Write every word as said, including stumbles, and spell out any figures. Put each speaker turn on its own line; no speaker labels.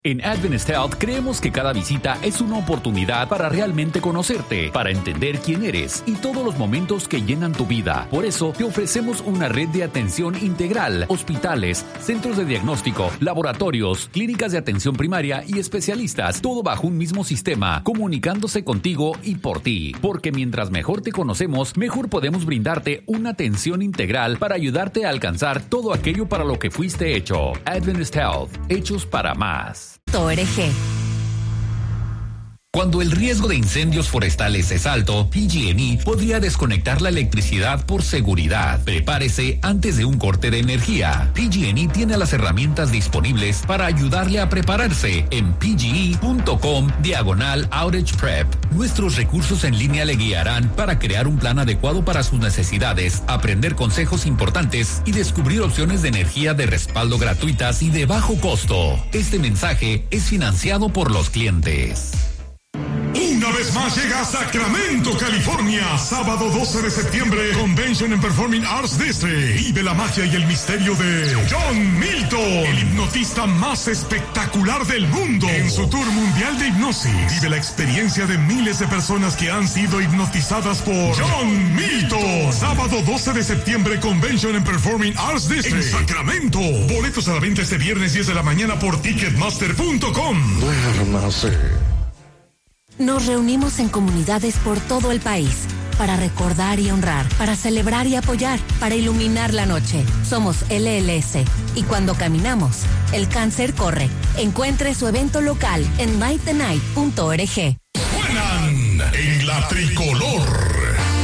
En Adventist Health creemos que cada visita es una oportunidad para realmente conocerte, para entender quién eres y todos los momentos que llenan tu vida. Por eso te ofrecemos una red de atención integral, hospitales, centros de diagnóstico, laboratorios, clínicas de atención primaria y especialistas, todo bajo un mismo sistema, comunicándose contigo y por ti. Porque mientras mejor te conocemos, mejor podemos brindarte una atención integral para ayudarte a alcanzar todo aquello para lo que fuiste hecho. Adventist Health, hechos para más.
.org.
Cuando el riesgo de incendios forestales es alto, P G and E podría desconectar la electricidad por seguridad. Prepárese antes de un corte de energía. P G and E tiene las herramientas disponibles para ayudarle a prepararse en pge.com diagonal outage prep. Nuestros recursos en línea le guiarán para crear un plan adecuado para sus necesidades, aprender consejos importantes y descubrir opciones de energía de respaldo gratuitas y de bajo costo. Este mensaje es financiado por los clientes.
Una vez más llega a Sacramento, California, sábado doce de septiembre, Convention and Performing Arts District. Vive la magia y el misterio de John Milton, el hipnotista más espectacular del mundo. En su tour mundial de hipnosis, vive la experiencia de miles de personas que han sido hipnotizadas por John Milton. Sábado doce de septiembre, Convention and Performing Arts District en Sacramento. Boletos a la venta este viernes diez de la mañana por ticketmaster punto com.
Duérmase.
Nos reunimos en comunidades por todo el país para recordar y honrar, para celebrar y apoyar, para iluminar la noche. Somos L L S y cuando caminamos, el cáncer corre. Encuentre su evento local en might the night punto org.
Suenan en la tricolor.